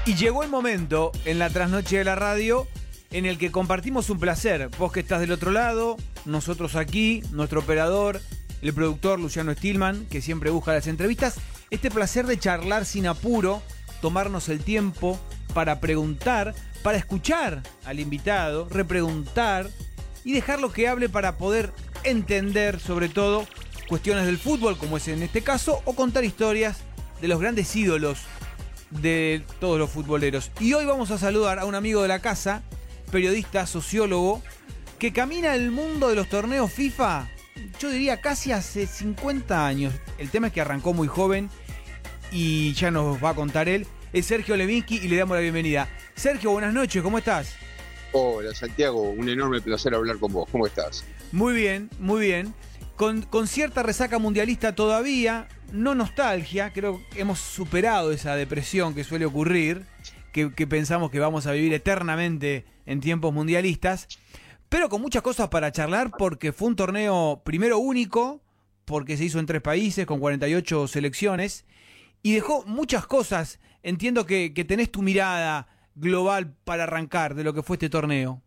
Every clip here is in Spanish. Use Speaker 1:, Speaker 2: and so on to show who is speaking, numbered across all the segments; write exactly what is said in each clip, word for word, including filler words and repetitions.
Speaker 1: Y llegó el momento en la trasnoche de la radio en el que compartimos un placer. Vos que estás del otro lado, nosotros aquí, nuestro operador, el productor Luciano Stillman, que siempre busca las entrevistas. Este placer de charlar sin apuro, tomarnos el tiempo para preguntar, para escuchar al invitado, repreguntar y dejarlo que hable para poder entender, sobre todo, cuestiones del fútbol, como es en este caso, o contar historias de los grandes ídolos de todos los futboleros. Y hoy vamos a saludar a un amigo de la casa, periodista, sociólogo, que camina el mundo de los torneos FIFA, yo diría casi hace cincuenta años. El tema es que arrancó muy joven y ya nos va a contar él. Es Sergio Levinsky y le damos la bienvenida. Sergio, buenas noches, ¿cómo estás?
Speaker 2: Hola Santiago, un enorme placer hablar con vos. ¿Cómo estás?
Speaker 1: Muy bien, muy bien. Con, con cierta resaca mundialista todavía, no nostalgia, creo que hemos superado esa depresión que suele ocurrir, que, que pensamos que vamos a vivir eternamente en tiempos mundialistas, pero con muchas cosas para charlar porque fue un torneo primero único, porque se hizo en tres países con cuarenta y ocho selecciones, y dejó muchas cosas. Entiendo que, que tenés tu mirada global para arrancar de lo que fue este torneo.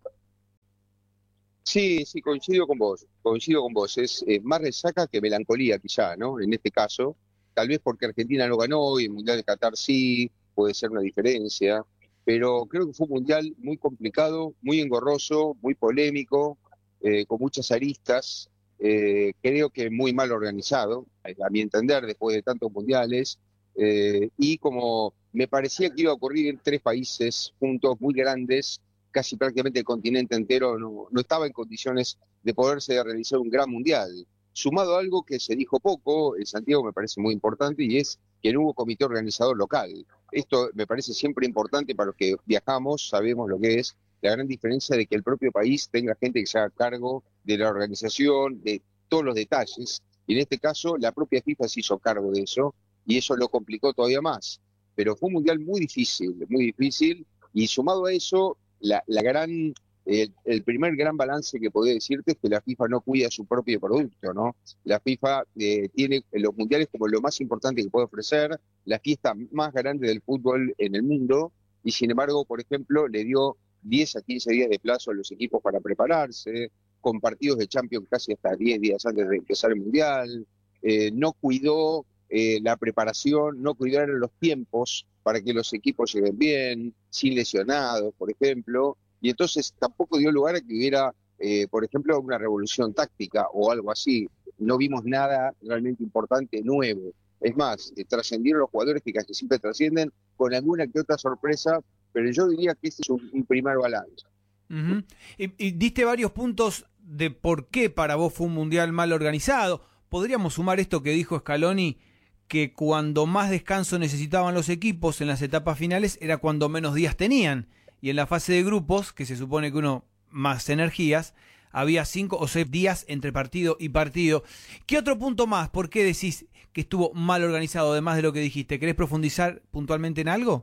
Speaker 2: Sí, sí, coincido con vos, coincido con vos. Es eh, más resaca que melancolía quizá, ¿no? En este caso, tal vez porque Argentina no ganó y el Mundial de Qatar sí, puede ser una diferencia, pero creo que fue un Mundial muy complicado, muy engorroso, muy polémico, eh, con muchas aristas, eh, creo que muy mal organizado, a mi entender, después de tantos mundiales, eh, y como me parecía que iba a ocurrir en tres países juntos muy grandes, casi prácticamente el continente entero no, no estaba en condiciones de poderse realizar un gran mundial. Sumado a algo que se dijo poco, en Santiago me parece muy importante, y es que no hubo comité organizador local. Esto me parece siempre importante para los que viajamos, sabemos lo que es la gran diferencia de que el propio país tenga gente que se haga cargo de la organización, de todos los detalles, y en este caso la propia FIFA se hizo cargo de eso, y eso lo complicó todavía más. Pero fue un mundial muy difícil, muy difícil, y sumado a eso, La, la gran, el, el primer gran balance que podría decirte es que la FIFA no cuida su propio producto, ¿no? La FIFA eh, tiene los mundiales como lo más importante que puede ofrecer, la fiesta más grande del fútbol en el mundo, y sin embargo, por ejemplo, le dio diez a quince días de plazo a los equipos para prepararse, con partidos de Champions casi hasta diez días antes de empezar el mundial, eh, no cuidó eh, la preparación, no cuidaron los tiempos para que los equipos lleguen bien, sin lesionados, por ejemplo, y entonces tampoco dio lugar a que hubiera, eh, por ejemplo, una revolución táctica o algo así. No vimos nada realmente importante nuevo. Es más, eh, trascendieron los jugadores que casi siempre trascienden con alguna que otra sorpresa, pero yo diría que este es un, un primer balance.
Speaker 1: Uh-huh. y, y diste varios puntos de por qué para vos fue un mundial mal organizado. Podríamos sumar esto que dijo Scaloni, que cuando más descanso necesitaban los equipos en las etapas finales era cuando menos días tenían, y en la fase de grupos, que se supone que uno más energías, había cinco o seis días entre partido y partido. ¿Qué otro punto más? ¿Por qué decís que estuvo mal organizado, además de lo que dijiste? ¿Querés profundizar puntualmente en algo?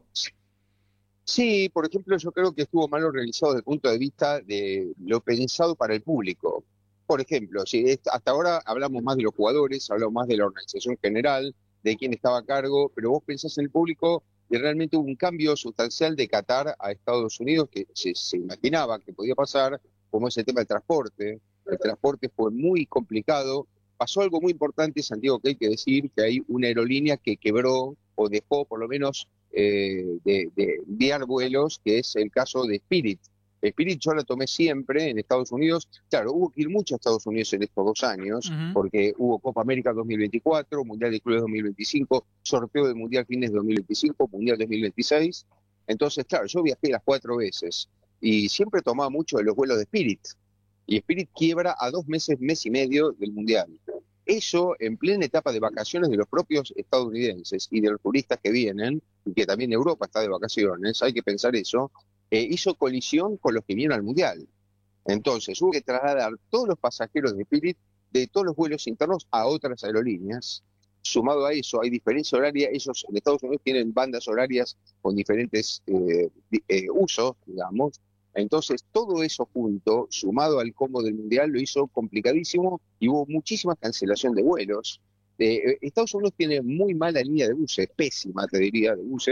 Speaker 2: Sí, por ejemplo, yo creo que estuvo mal organizado desde el punto de vista de lo pensado para el público. Por ejemplo, si hasta ahora hablamos más de los jugadores, hablamos más de la organización general, de quién estaba a cargo, pero vos pensás en el público y realmente hubo un cambio sustancial de Qatar a Estados Unidos que se, se imaginaba que podía pasar, como es el tema del transporte. El transporte fue muy complicado. Pasó algo muy importante, Santiago, que hay que decir, que hay una aerolínea que quebró o dejó por lo menos eh, de, de enviar vuelos, que es el caso de Spirit. Spirit yo la tomé siempre en Estados Unidos. Claro, hubo que ir mucho a Estados Unidos en estos dos años, uh-huh. porque hubo Copa América dos mil veinticuatro, Mundial de Clubes dos mil veinticinco, sorteo del Mundial Fines dos mil veinticinco, Mundial dos mil veintiséis. Entonces, claro, yo viajé las cuatro veces y siempre tomaba mucho de los vuelos de Spirit. Y Spirit quiebra a dos meses, mes y medio del Mundial. Eso en plena etapa de vacaciones de los propios estadounidenses y de los turistas que vienen, y que también Europa está de vacaciones, hay que pensar eso. Eh, hizo colisión con los que vinieron al Mundial. Entonces hubo que trasladar todos los pasajeros de Spirit de todos los vuelos internos a otras aerolíneas. Sumado a eso, hay diferencia horaria. Ellos en Estados Unidos tienen bandas horarias con diferentes eh, eh, usos, digamos. Entonces todo eso junto, sumado al combo del Mundial, lo hizo complicadísimo y hubo muchísima cancelación de vuelos. Eh, Estados Unidos tiene muy mala línea de buses, pésima te diría, de buses,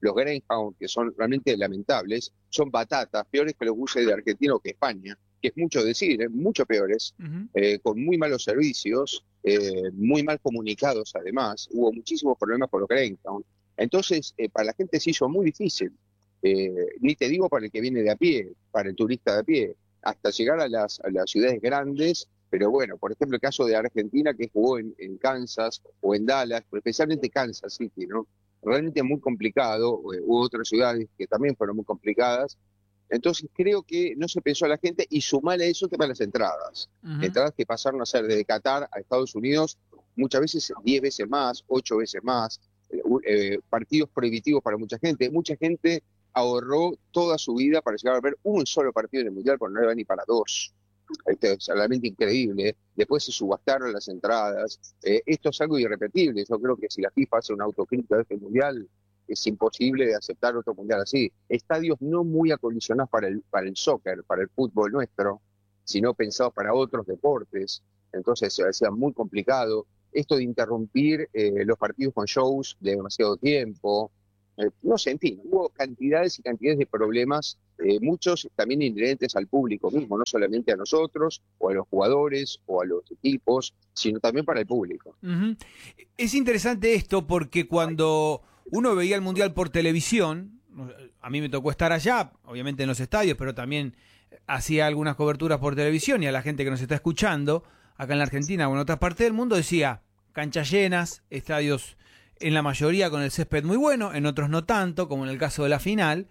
Speaker 2: los Greyhound, que son realmente lamentables, son batatas, peores que los buses de Argentina o que España, que es mucho decir, ¿eh? Mucho peores,
Speaker 1: Uh-huh.
Speaker 2: eh, con muy malos servicios, eh, muy mal comunicados además, hubo muchísimos problemas con los Greyhound. Entonces, eh, para la gente se hizo muy difícil, eh, ni te digo para el que viene de a pie, para el turista de a pie, hasta llegar a las, a las ciudades grandes. Pero bueno, por ejemplo, el caso de Argentina, que jugó en, en Kansas o en Dallas, pero especialmente Kansas City, ¿no? Realmente muy complicado. Eh, hubo otras ciudades que también fueron muy complicadas. Entonces creo que no se pensó a la gente, y sumale a eso tema las entradas.
Speaker 1: Uh-huh.
Speaker 2: Entradas que pasaron a ser desde Qatar a Estados Unidos muchas veces diez veces más, ocho veces más, eh, eh, partidos prohibitivos para mucha gente. Mucha gente ahorró toda su vida para llegar a ver un solo partido en el Mundial, porque no le va ni para dos. Esto es realmente increíble. Después se subastaron las entradas. Eh, esto es algo irrepetible. Yo creo que si la FIFA hace una autocrítica de este Mundial, es imposible de aceptar otro Mundial así. Estadios no muy acondicionados para el, para el soccer, para el fútbol nuestro, sino pensados para otros deportes. Entonces se hacía muy complicado. Esto de interrumpir eh, los partidos con shows de demasiado tiempo, eh, no sé, en fin, hubo cantidades y cantidades de problemas, eh, muchos también inherentes al público mismo, no solamente a nosotros, o a los jugadores, o a los equipos, sino también para el público.
Speaker 1: Uh-huh. Es interesante esto porque cuando uno veía el Mundial por televisión, a mí me tocó estar allá, obviamente en los estadios, pero también hacía algunas coberturas por televisión, y a la gente que nos está escuchando, acá en la Argentina o en otras partes del mundo, decía canchas llenas, estadios en la mayoría con el césped muy bueno, en otros no tanto, como en el caso de la final.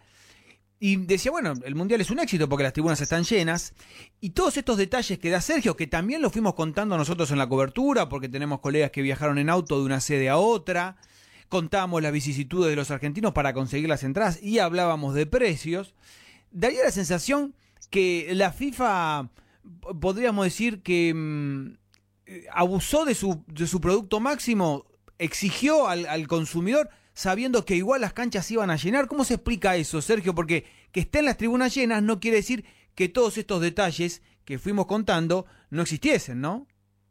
Speaker 1: Y decía, bueno, el Mundial es un éxito porque las tribunas están llenas. Y todos estos detalles que da Sergio, que también los fuimos contando nosotros en la cobertura, porque tenemos colegas que viajaron en auto de una sede a otra, contábamos las vicisitudes de los argentinos para conseguir las entradas y hablábamos de precios. Daría la sensación que la FIFA, podríamos decir que mmm, abusó de su, de su producto máximo, exigió al, al consumidor, sabiendo que igual las canchas se iban a llenar. ¿Cómo se explica eso, Sergio? Porque que estén las tribunas llenas no quiere decir que todos estos detalles que fuimos contando no existiesen, ¿no?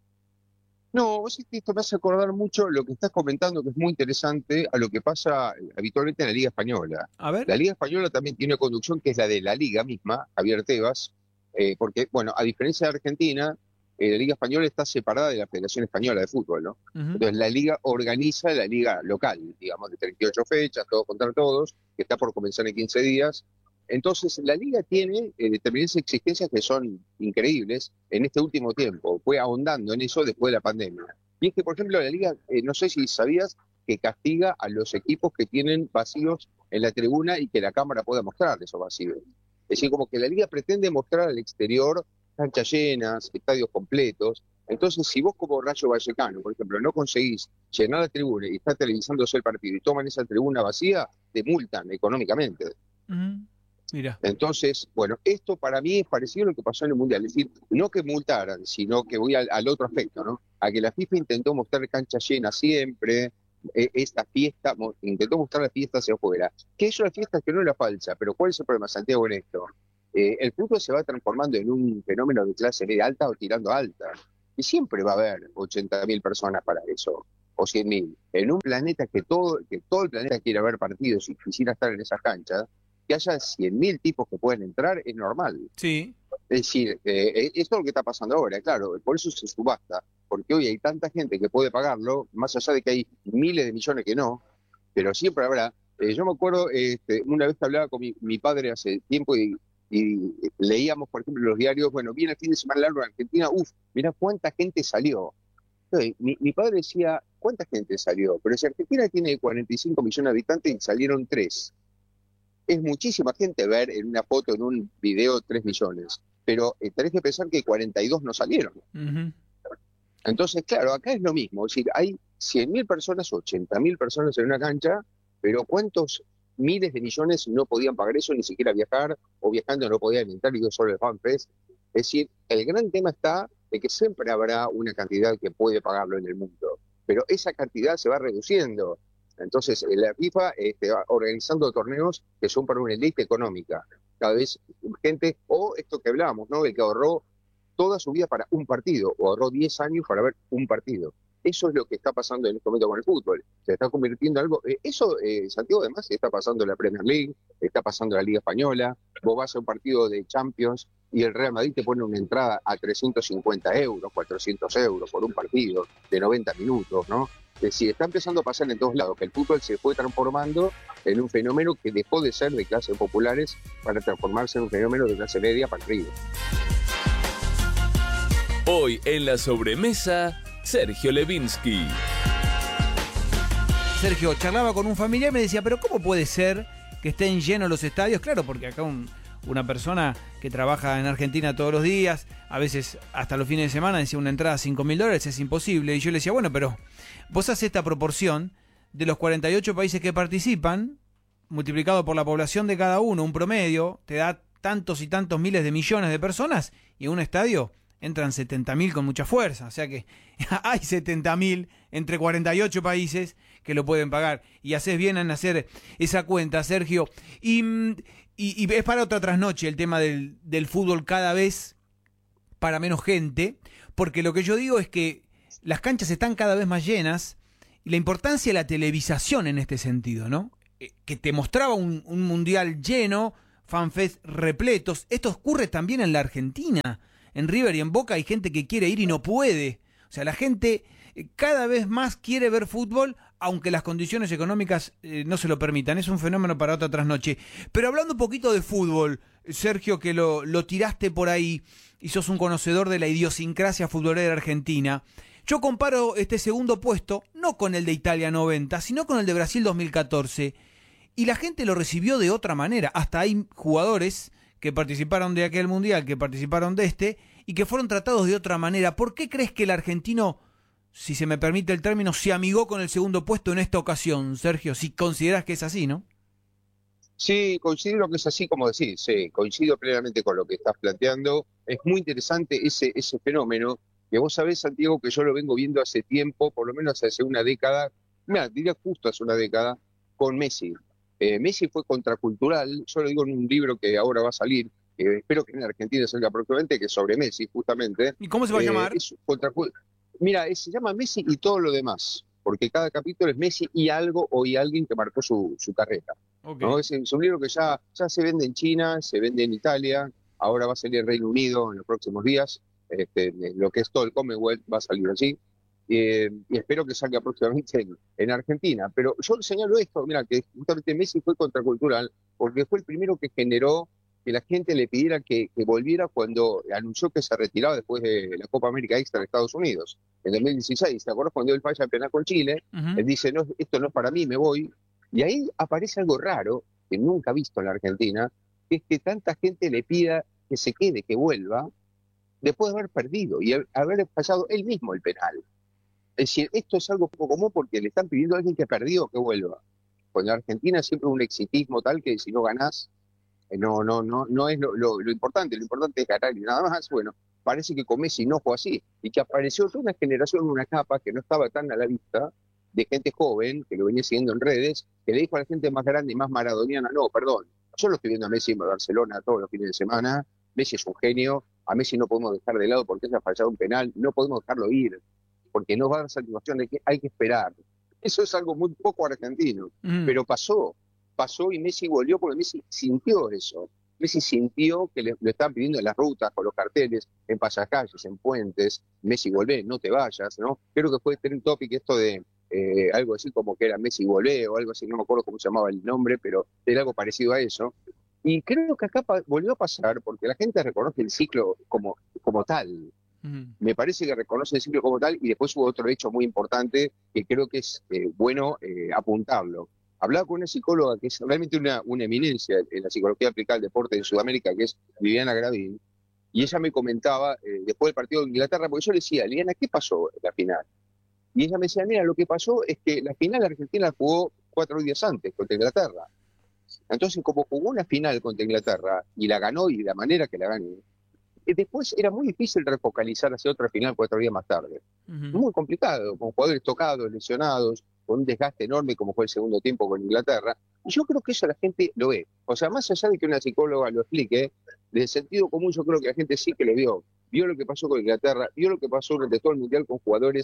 Speaker 2: No, vos sabés que esto me hace acordar mucho lo que estás comentando, que es muy interesante, a lo que pasa habitualmente en la Liga Española.
Speaker 1: A ver.
Speaker 2: La Liga Española también tiene una conducción que es la de la Liga misma, Javier Tebas, eh, porque, bueno, a diferencia de Argentina, eh, la Liga Española está separada de la Federación Española de Fútbol, ¿no? Uh-huh. Entonces la Liga organiza la Liga local, digamos, de treinta y ocho fechas, todos contra todos, que está por comenzar en quince días. Entonces, la Liga tiene eh, determinadas exigencias que son increíbles en este último tiempo. Fue ahondando en eso después de la pandemia. Y es que, por ejemplo, la Liga, eh, no sé si sabías, que castiga a los equipos que tienen vacíos en la tribuna y que la cámara pueda mostrar esos vacíos. Es decir, como que la Liga pretende mostrar al exterior canchas llenas, estadios completos. Entonces, si vos como Rayo Vallecano, por ejemplo, no conseguís llenar la tribuna y está televisándose el partido y toman esa tribuna vacía, te multan económicamente.
Speaker 1: Uh-huh. Mira.
Speaker 2: Entonces, bueno, esto para mí es parecido a lo que pasó en el Mundial. Es decir, no que multaran, sino que voy al, al otro aspecto, ¿no? A que la FIFA intentó mostrar canchas llenas siempre, eh, esta fiesta, mo, intentó mostrar la fiesta hacia afuera. Que es una fiesta que no es la falsa, pero ¿cuál es el problema, Santiago, en esto? Eh, el fútbol se va transformando en un fenómeno de clase media alta o tirando alta. Y siempre va a haber ochenta mil personas para eso, o cien mil. En un planeta que todo, que todo el planeta quiere ver partidos y quisiera estar en esas canchas, que haya cien mil tipos que pueden entrar es normal.
Speaker 1: Sí.
Speaker 2: Es decir, eh, esto es lo que está pasando ahora, claro, por eso se subasta, porque hoy hay tanta gente que puede pagarlo, más allá de que hay miles de millones que no, pero siempre habrá. Eh, yo me acuerdo, este, una vez que hablaba con mi, mi padre hace tiempo y, y leíamos, por ejemplo, los diarios, bueno, viene el fin de semana largo en Argentina, uff, mirá cuánta gente salió. Entonces, mi, mi padre decía, ¿cuánta gente salió? Pero si Argentina tiene cuarenta y cinco millones de habitantes y salieron tres. Es muchísima gente ver en una foto, en un video, tres millones. Pero eh, tenés que pensar que cuarenta y dos no salieron.
Speaker 1: Uh-huh.
Speaker 2: Entonces, claro, acá es lo mismo. Es decir, hay cien mil personas, ochenta mil personas en una cancha, pero ¿cuántos miles de millones no podían pagar eso, ni siquiera viajar, o viajando no podían entrar, y no solo el FanFest? Es decir, el gran tema está de que siempre habrá una cantidad que puede pagarlo en el mundo, pero esa cantidad se va reduciendo. Entonces, la FIFA este, va organizando torneos que son para una élite económica. Cada vez gente, o esto que hablábamos, ¿no? El que ahorró toda su vida para un partido, o ahorró diez años para ver un partido. Eso es lo que está pasando en este momento con el fútbol. Se está convirtiendo en algo... eh, eso, eh, Santiago, además, está pasando en la Premier League, está pasando en la Liga Española. Vos vas a un partido de Champions y el Real Madrid te pone una entrada a trescientos cincuenta euros, cuatrocientos euros por un partido de noventa minutos, ¿no? Es decir, está empezando a pasar en todos lados, que el fútbol se fue transformando en un fenómeno que dejó de ser de clases populares para transformarse en un fenómeno de clase media para arriba.
Speaker 3: Hoy en la sobremesa, Sergio Levinsky.
Speaker 1: Sergio, charlaba con un familiar y me decía, pero ¿cómo puede ser que estén llenos los estadios? Claro, porque acá un, una persona que trabaja en Argentina todos los días, a veces hasta los fines de semana, decía una entrada a cinco mil dólares, es imposible. Y yo le decía, bueno, pero vos haces esta proporción de los cuarenta y ocho países que participan, multiplicado por la población de cada uno, un promedio, te da tantos y tantos miles de millones de personas, y en un estadio entran setenta mil con mucha fuerza. O sea que hay setenta mil entre cuarenta y ocho países que lo pueden pagar. Y haces bien en hacer esa cuenta, Sergio. Y, y, y es para otra trasnoche el tema del, del fútbol cada vez para menos gente, porque lo que yo digo es que las canchas están cada vez más llenas y la importancia de la televisación en este sentido, ¿no? Que te mostraba un, un mundial lleno, fanfest repletos. Esto ocurre también en la Argentina. En River y en Boca hay gente que quiere ir y no puede. O sea, la gente cada vez más quiere ver fútbol, aunque las condiciones económicas eh, no se lo permitan. Es un fenómeno para otra trasnoche. Pero hablando un poquito de fútbol, Sergio, que lo, lo tiraste por ahí y sos un conocedor de la idiosincrasia futbolera argentina, yo comparo este segundo puesto, no con el de Italia noventa, sino con el de Brasil dos mil catorce. Y la gente lo recibió de otra manera. Hasta hay jugadores que participaron de aquel mundial, que participaron de este, y que fueron tratados de otra manera. ¿Por qué crees que el argentino, si se me permite el término, se amigó con el segundo puesto en esta ocasión, Sergio? Si consideras que es así, ¿no?
Speaker 2: Sí, considero que es así como decís, sí, coincido plenamente con lo que estás planteando. Es muy interesante ese, ese fenómeno, que vos sabés, Santiago, que yo lo vengo viendo hace tiempo, por lo menos hace una década, mira, diría justo hace una década, con Messi. Eh, Messi fue contracultural, yo lo digo en un libro que ahora va a salir, eh, espero que en Argentina salga próximamente, que es sobre Messi, justamente.
Speaker 1: ¿Y cómo se va a
Speaker 2: Eh,
Speaker 1: llamar?
Speaker 2: es contracul- Mira, eh, se llama Messi y todo lo demás, porque cada capítulo es Messi y algo o y alguien que marcó su, su carrera.
Speaker 1: Okay.
Speaker 2: ¿No? Es, es un libro que ya, ya se vende en China, se vende en Italia, ahora va a salir en Reino Unido en los próximos días, este, lo que es todo el Commonwealth va a salir allí. Eh, y espero que salga próximamente en, en Argentina. Pero yo señalo esto, mira, que justamente Messi fue contracultural porque fue el primero que generó que la gente le pidiera que, que volviera cuando anunció que se retiraba después de la Copa América Extra de Estados Unidos, en dos mil dieciséis. ¿Te acuerdas cuando él falla el penal con Chile? Uh-huh. Él dice, no, esto no es para mí, me voy. Y ahí aparece algo raro, que nunca he visto en la Argentina, que es que tanta gente le pida que se quede, que vuelva, después de haber perdido y haber fallado él mismo el penal. Es decir, esto es algo poco común porque le están pidiendo a alguien que perdió que vuelva. Pues en la Argentina siempre un exitismo tal que si no ganás, eh, no, no, no, no es lo, lo, lo importante, lo importante es ganar y nada más. Bueno, parece que con Messi no fue así, y que apareció toda una generación, una capa que no estaba tan a la vista, de gente joven, que lo venía siguiendo en redes, que le dijo a la gente más grande y más maradoniana, no, perdón, yo lo estoy viendo a Messi en Barcelona todos los fines de semana, Messi es un genio, a Messi no podemos dejar de lado porque se ha fallado un penal, no podemos dejarlo ir, porque no va a dar satisfacción de que hay que esperar. Eso es algo muy poco argentino, mm. pero pasó, pasó y Messi volvió porque Messi sintió eso. Messi sintió que le, le estaban pidiendo en las rutas, con los carteles, en pasacalles, en puentes, Messi volvé, no te vayas, ¿no? Creo que fue un topic esto de eh, algo así como que era Messi volvé o algo así, no me acuerdo cómo se llamaba el nombre, pero era algo parecido a eso. Y creo que acá volvió a pasar porque la gente reconoce el ciclo como, como tal. Me parece que reconoce el ciclo como tal, y después hubo otro hecho muy importante que creo que es eh, bueno eh, apuntarlo. Hablaba con una psicóloga que es realmente una, una eminencia en la psicología aplicada al deporte en Sudamérica, que es Liliana Gravin, y ella me comentaba eh, después del partido de Inglaterra, porque yo le decía, Liliana, ¿qué pasó en la final? Y ella me decía, mira, lo que pasó es que la final Argentina la jugó cuatro días antes contra Inglaterra. Entonces, como jugó una final contra Inglaterra y la ganó y de la manera que la ganó, después era muy difícil refocalizar hacia otra final cuatro días más tarde. Uh-huh. Muy complicado, con jugadores tocados, lesionados, con un desgaste enorme como fue el segundo tiempo con Inglaterra. Y yo creo que eso la gente lo ve. O sea, más allá de que una psicóloga lo explique, de sentido común yo creo que la gente sí que lo vio. Vio lo que pasó con Inglaterra, vio lo que pasó durante todo el Mundial con jugadores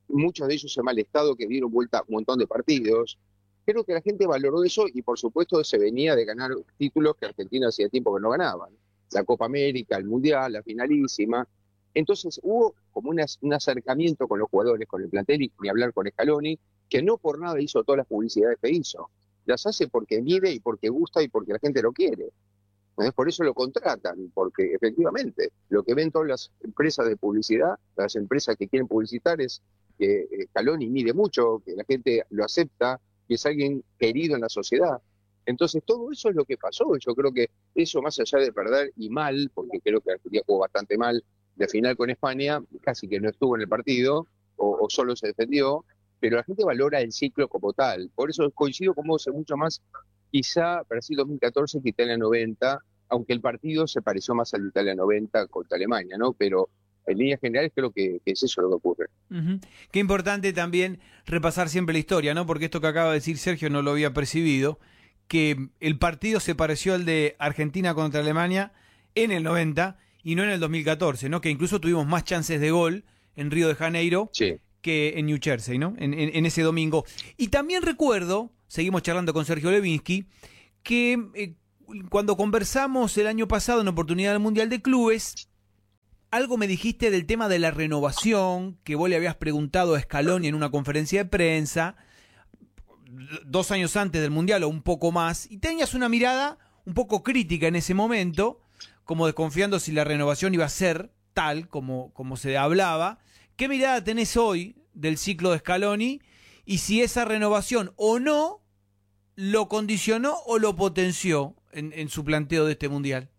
Speaker 2: muchos de ellos en mal estado que dieron vuelta un montón de partidos. Creo que la gente valoró eso y por supuesto se venía de ganar títulos que Argentina hacía tiempo que no ganaban. La Copa América, el Mundial, la finalísima. Entonces hubo como una, un acercamiento con los jugadores, con el plantel y ni hablar con Scaloni, que no por nada hizo todas las publicidades que hizo. Las hace porque mide y porque gusta y porque la gente lo quiere. Entonces por eso lo contratan, porque efectivamente lo que ven todas las empresas de publicidad, las empresas que quieren publicitar es que Scaloni mide mucho, que la gente lo acepta, que es alguien querido en la sociedad. Entonces todo eso es lo que pasó. Yo creo que eso, más allá de perder y mal, porque creo que Argentina jugó bastante mal de final con España, casi que no estuvo en el partido o, o solo se defendió, pero la gente valora el ciclo como tal. Por eso coincido con vos mucho más, quizá Brasil dos mil catorce que Italia noventa, aunque el partido se pareció más al Italia noventa contra Alemania, ¿no? Pero en líneas generales creo que, que es eso lo que ocurre.
Speaker 1: Uh-huh. Qué importante también repasar siempre la historia, ¿no? Porque esto que acaba de decir Sergio no lo había percibido, que el partido se pareció al de Argentina contra Alemania en el noventa y no en el dos mil catorce, ¿no? Que incluso tuvimos más chances de gol en Río de Janeiro
Speaker 2: sí.
Speaker 1: que en New Jersey, ¿no? En, en, en ese domingo. Y también recuerdo, seguimos charlando con Sergio Levinsky, que eh, cuando conversamos el año pasado en oportunidad del Mundial de Clubes, algo me dijiste del tema de la renovación, que vos le habías preguntado a Scaloni en una conferencia de prensa, dos años antes del Mundial o un poco más, y tenías una mirada un poco crítica en ese momento, como desconfiando si la renovación iba a ser tal como, como se hablaba. ¿Qué mirada tenés hoy del ciclo de Scaloni y si esa renovación o no lo condicionó o lo potenció en, en su planteo de este Mundial?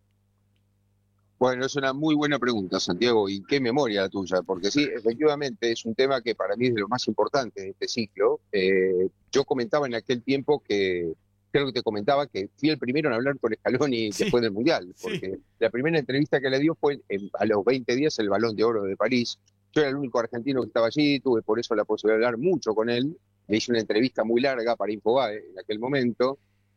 Speaker 2: Bueno, es una muy buena pregunta, Santiago, y qué memoria la tuya, porque sí, efectivamente es un tema que para mí es de lo más importante de este ciclo. Eh, yo comentaba en aquel tiempo que, creo que te comentaba que fui el primero en hablar con Scaloni sí. después del Mundial, porque sí. la primera entrevista que le dio fue en, a los veinte días el Balón de Oro de París. Yo era el único argentino que estaba allí, tuve por eso la posibilidad de hablar mucho con él. Le hice una entrevista muy larga para Infobae en aquel momento,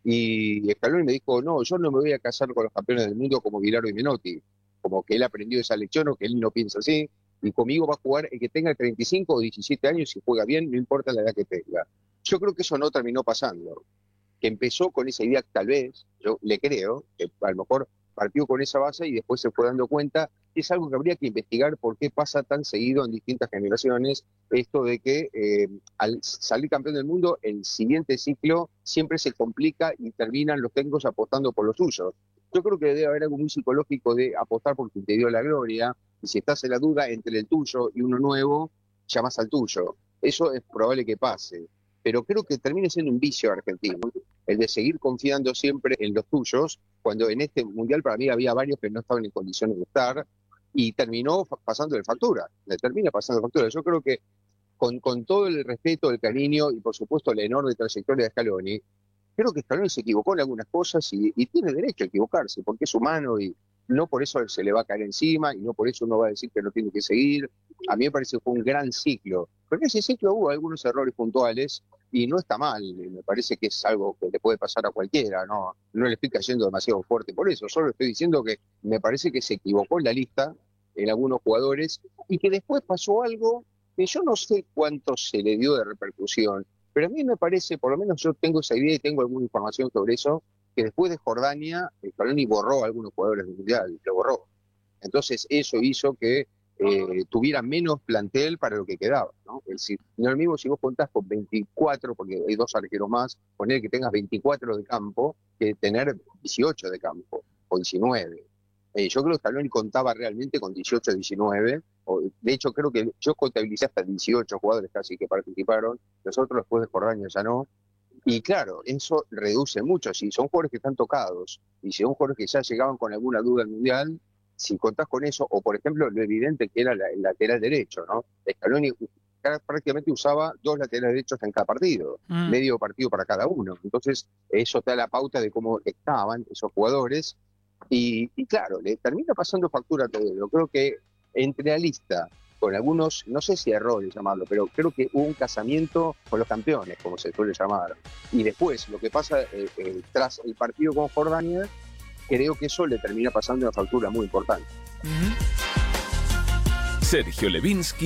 Speaker 2: y Scaloni me dijo, no, yo no me voy a casar con los campeones del mundo como Bilardo y Menotti, como que él aprendió esa lección o que él no piensa así, y conmigo va a jugar el que tenga treinta y cinco o diecisiete años y juega bien, no importa la edad que tenga. Yo creo que eso no terminó pasando, que empezó con esa idea, tal vez, yo le creo, que a lo mejor partió con esa base y después se fue dando cuenta. Es algo que habría que investigar por qué pasa tan seguido en distintas generaciones, esto de que eh, al salir campeón del mundo, el siguiente ciclo siempre se complica y terminan los técnicos apostando por los suyos. Yo creo que debe haber algo muy psicológico de apostar por quien te dio la gloria, y si estás en la duda entre el tuyo y uno nuevo, llamas al tuyo. Eso es probable que pase, pero creo que termine siendo un vicio argentino, el de seguir confiando siempre en los tuyos, cuando en este Mundial para mí había varios que no estaban en condiciones de estar, y terminó pasando de factura, le termina pasando de factura. Yo creo que con, con todo el respeto, el cariño y por supuesto la enorme trayectoria de Scaloni, creo que Scaloni se equivocó en algunas cosas y, y tiene derecho a equivocarse, porque es humano y no por eso se le va a caer encima y no por eso uno va a decir que no tiene que seguir. A mí me parece que fue un gran ciclo, porque en ese ciclo hubo algunos errores puntuales y no está mal, me parece que es algo que le puede pasar a cualquiera, no, no le estoy cayendo demasiado fuerte por eso, solo estoy diciendo que me parece que se equivocó en la lista en algunos jugadores y que después pasó algo que yo no sé cuánto se le dio de repercusión, pero a mí me parece, por lo menos yo tengo esa idea y tengo alguna información sobre eso, que después de Jordania, Scaloni borró a algunos jugadores del Mundial, lo borró. Entonces eso hizo que eh, tuviera menos plantel para lo que quedaba, ¿no? Es decir, no es lo mismo si vos contás con veinticuatro, porque hay dos arqueros más, poner que tengas veinticuatro de campo, que tener dieciocho de campo, o diecinueve. Eh, yo creo que Scaloni contaba realmente con dieciocho, diecinueve, o, de hecho creo que yo contabilicé hasta dieciocho jugadores casi que participaron, los otros después de Jordania ya no, y claro, eso reduce mucho, si son jugadores que están tocados, y si son jugadores que ya llegaban con alguna duda al Mundial, si contás con eso, o por ejemplo lo evidente que era la, el lateral derecho, ¿no? Scaloni prácticamente usaba dos laterales derechos en cada partido, mm. medio partido para cada uno, entonces eso te da la pauta de cómo estaban esos jugadores, y, y claro, le termina pasando factura a todo. Yo creo que entre la lista, con algunos, no sé si errores llamarlo, pero creo que hubo un casamiento con los campeones, como se suele llamar, y después lo que pasa eh, eh, tras el partido con Jordania, creo que eso le termina pasando una factura muy importante.
Speaker 3: Uh-huh. Sergio Levinsky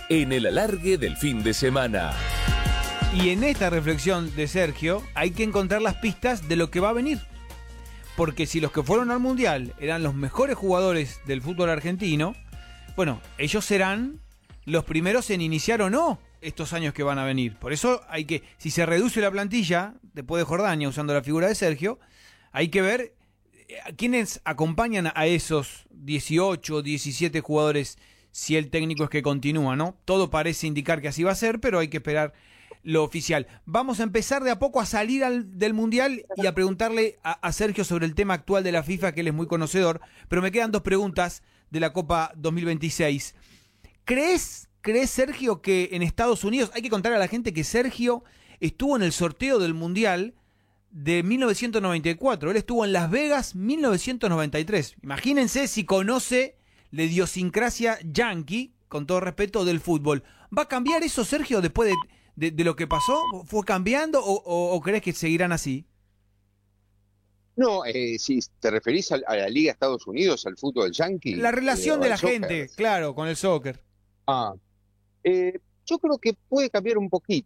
Speaker 3: en el alargue del fin de semana.
Speaker 1: Y en esta reflexión de Sergio hay que encontrar las pistas de lo que va a venir. Porque si los que fueron al Mundial eran los mejores jugadores del fútbol argentino, bueno, ellos serán los primeros en iniciar o no estos años que van a venir. Por eso hay que, si se reduce la plantilla, después de Jordania, usando la figura de Sergio, hay que ver quiénes acompañan a esos dieciocho, diecisiete jugadores si el técnico es que continúa, ¿no? Todo parece indicar que así va a ser, pero hay que esperar lo oficial. Vamos a empezar de a poco a salir al, del Mundial y a preguntarle a, a Sergio sobre el tema actual de la FIFA, que él es muy conocedor, pero me quedan dos preguntas de la Copa dos mil veintiséis. ¿Crees, crees Sergio, que en Estados Unidos, hay que contarle a la gente que Sergio estuvo en el sorteo del Mundial de mil novecientos noventa y cuatro, él estuvo en Las Vegas mil novecientos noventa y tres. Imagínense si conoce la idiosincrasia yankee, con todo respeto, del fútbol. ¿Va a cambiar eso, Sergio, después de, de, de lo que pasó? ¿Fue cambiando o, o, o crees que seguirán así?
Speaker 2: No, eh, si te referís a, a la Liga de Estados Unidos, al fútbol yankee.
Speaker 1: La relación
Speaker 2: eh,
Speaker 1: de la
Speaker 2: soccer.
Speaker 1: gente, claro, con el soccer.
Speaker 2: Ah, eh, yo creo que puede cambiar un poquito.